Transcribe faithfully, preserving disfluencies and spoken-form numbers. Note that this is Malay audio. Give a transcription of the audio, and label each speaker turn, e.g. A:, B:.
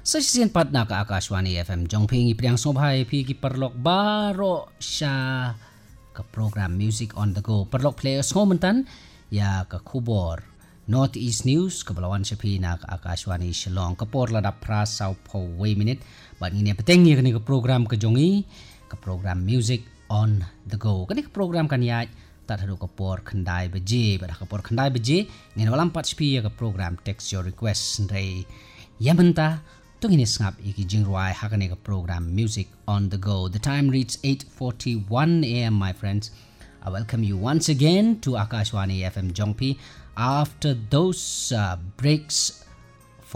A: Sesian partner ka Akashwani F M Jongping ipriang sobhai pi ki perlok baro sha ke program Music on the Go perlok players homentan ya ke kubor North East News ke belawan sepi nak Akashwani Shillong ke por ladap pras sau po way minute bat ini peteng ni ke program ke jongi ke program Music on the Go ke program kan ya tak haru ke por kendai beje pada ke por kendai beje ngin walam pat sepi ya ke program text your request ndai ya mentah tung ini ngap iki jingruai hakane ke program Music on the Go. The time reads eight forty-one a m my friends. I welcome you once again to Akashwani F M Jongpi after those uh, breaks